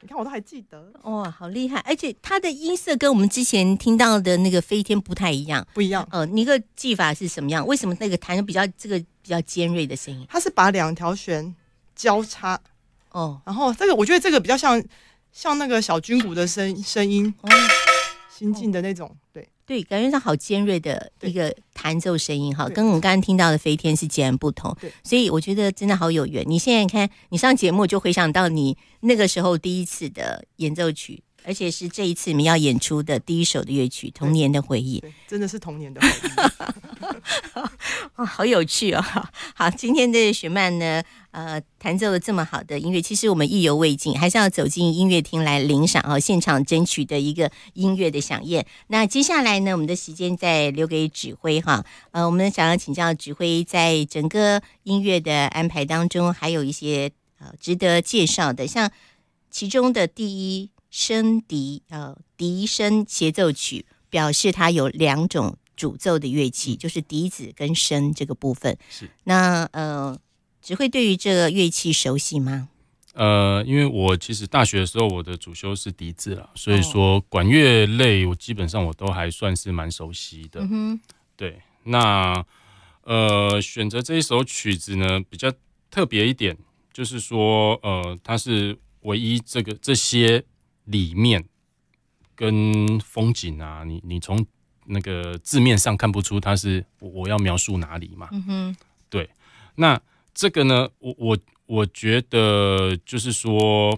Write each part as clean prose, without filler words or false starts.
你看我都还记得。 哇，好厉害！而且它的音色跟我们之前听到的那个飞天不太一样， 不一样。 那个技法是什么样？为什么那个弹的比较尖锐的声音？ 它是把2条弦交叉，然后我觉得这个比较像那个小军鼓的声音，心境的那种， 对，感觉上好尖锐的一个弹奏声音哈，跟我们刚刚听到的飞天是截然不同。所以我觉得真的好有缘。你现在看，你上节目就回想到你那个时候第一次的演奏曲，而且是这一次你们要演出的第一首的乐曲《童年的回忆》。 对，真的是童年的回忆。 好有趣哦！好，今天的雪曼呢，弹奏了这么好的音乐，其实我们意犹未尽，还是要走进音乐厅来领赏现场争取的一个音乐的飨宴。那接下来呢，我们的时间再留给指挥哈。我们想要请教指挥，在整个音乐的安排当中，还有一些值得介绍的，像其中的第一声笛声协奏曲，表示它有2种主奏的乐器，就是笛子跟笙这个部分。 是。 那指挥对于这个乐器熟悉吗？ 因为我其实大学的时候我的主修是笛子啦，所以说管乐类我基本上我都还算是蛮熟悉的。对。那选择这一首曲子呢比较特别一点，就是说它是唯一这些里面跟风景啊，你从那个字面上看不出它是我要描述哪里嘛。对。那这个呢，我觉得就是说，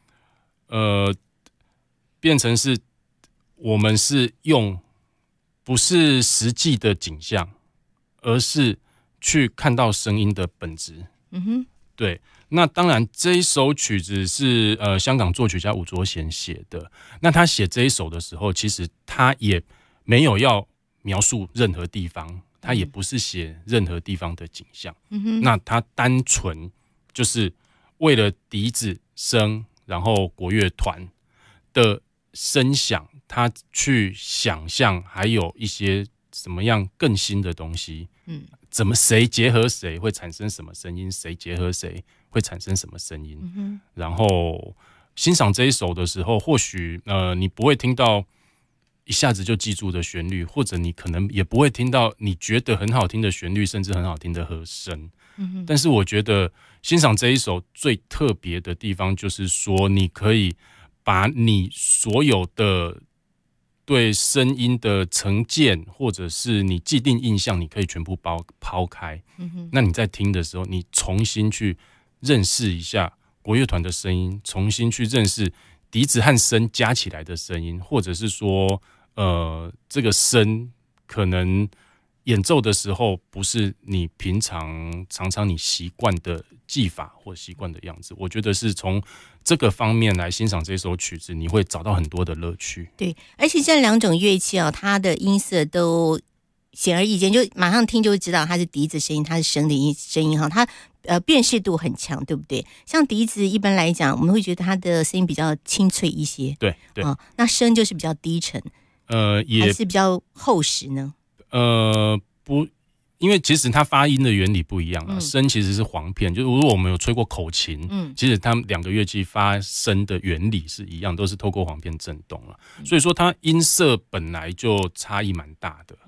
变成是我们是用不是实际的景象，而是去看到声音的本质。对。那当然这一首曲子是香港作曲家伍卓贤写的。那他写这一首的时候，其实他也没有要描述任何地方，他也不是写任何地方的景象。那他单纯就是为了笛子声，然后国乐团的声响，他去想象还有一些什么样更新的东西。怎么谁结合谁会产生什么声音，谁结合谁会产生什么声音。然后欣赏这一首的时候，或许你不会听到一下子就记住的旋律，或者你可能也不会听到你觉得很好听的旋律，甚至很好听的和声。但是我觉得欣赏这一首最特别的地方，就是说你可以把你所有的对声音的成见，或者是你既定印象，你可以全部抛开。那你在听的时候，你重新去认识一下国乐团的声音，重新去认识笛子和笙加起来的声音，或者是说这个笙可能演奏的时候不是你平常你习惯的技法或习惯的样子。我觉得是从这个方面来欣赏这首曲子，你会找到很多的乐趣。 对，而且这2种乐器它的音色都显而易见，就马上听就会知道它是笛子声音，它是笙的声音哈，它辨识度很强，对不对？像笛子一般来讲，我们会觉得它的声音比较清脆一些。 对。 那笙就是比较低沉，还是比较厚实呢？ 不，因为其实它发音的原理不一样啊。笙其实是簧片，就是如果我们有吹过口琴，其实它们2个乐器发声的原理是一样，都是透过簧片震动了。所以说它音色本来就差异蛮大的。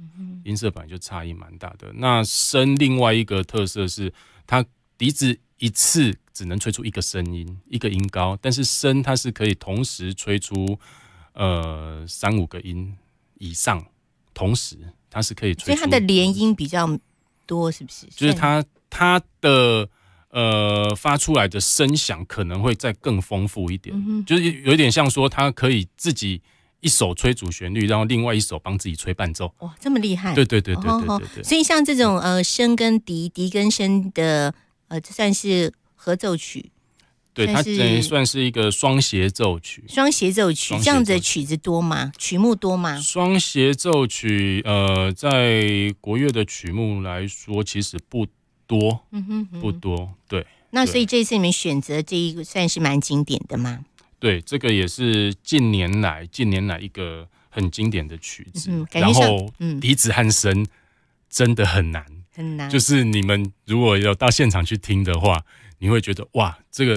那笙另外一个特色是，它笛子一次只能吹出一个声音，一个音高，但是笙它是可以同时吹出3-5个音以上，同时它是可以吹出， 所以它的连音比较多，是不是？ 就是它的发出来的声响可能会再更丰富一点。就是有点像说它可以自己一手吹主旋律，然后另外一手帮自己吹伴奏。 哇，这么厉害！ 对。 所以像这种笙跟笛跟笙的这算是合奏曲。 对，它算是一个双协奏曲。这样子的曲子多吗？曲目多吗？双协奏曲在国乐的曲目来说其实不多。不多。对。 那所以这次你们选择这一个算是蛮经典的吗？ 对，这个也是近年来一个很经典的曲子。 然后笛子和笙真的很难，就是你们如果有到现场去听的话，你会觉得哇，这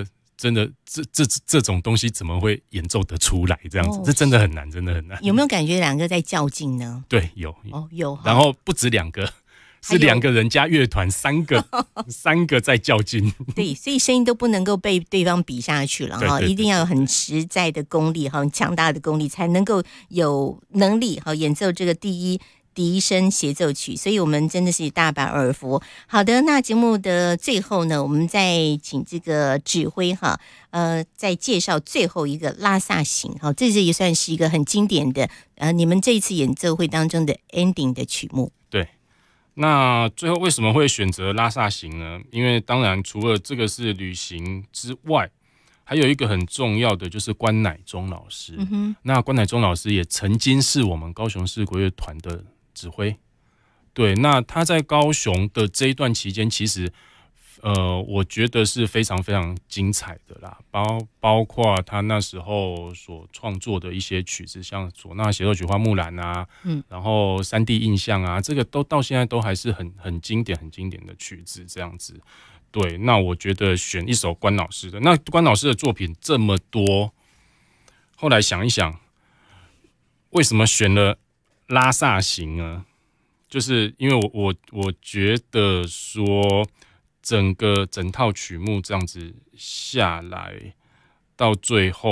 真的这种东西怎么会演奏得出来？这样子，这真的很难，真的很难。 有没有感觉两个在较劲呢？ 对，有有。 然后不止2个。是2个人加乐团，3个在较劲。 对，所以声音都不能够被对方比下去了哈，一定要有很实在的功力哈，很强大的功力，才能够有能力哈演奏这个第一声协奏曲。所以我们真的是大饱耳福。好的，那节目的最后呢，我们再请这个指挥哈，再介绍最后一个拉萨行哈，这也算是一个很经典的你们这一次演奏会当中的 ending 的曲目。 对。那最后为什么会选择拉萨行呢？因为当然除了这个是旅行之外，还有一个很重要的就是关乃忠老师。那关乃忠老师也曾经是我们高雄市国乐团的指挥。对，那他在高雄的这一段期间，其实我觉得是非常非常精彩的啦，包括他那时候所创作的一些曲子，像唢呐协奏曲《花木兰》啊，然后3D 印象啊，这个都到现在都还是很经典的曲子这样子。对，那我觉得选一首关老师的，那关老师的作品这么多，后来想一想，为什么选了拉萨行呢？就是因为我觉得说。整套曲目这样子下来，到最后，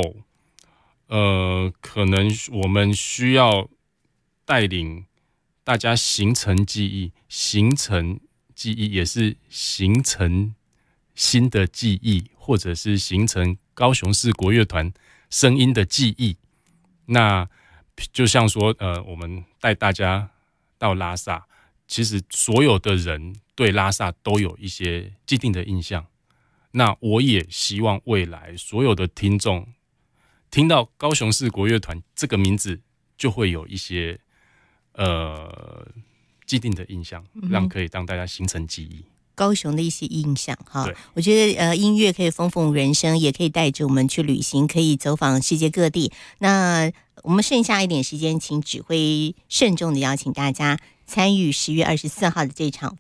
可能我们需要带领大家形成记忆也是形成新的记忆，或者是形成高雄市国乐团声音的记忆。那就像说，我们带大家到拉萨，其实所有的人对拉萨都有一些既定的印象。那我也希望未来所有的听众听到高雄市国乐团这个名字，就会有一些既定的印象，可以让大家形成记忆。 高雄的一些印象哈，我觉得音乐可以丰富人生，也可以带着我们去旅行，可以走访世界各地。那我们剩下一点时间，请指挥慎重的邀请大家参与10月24号的这场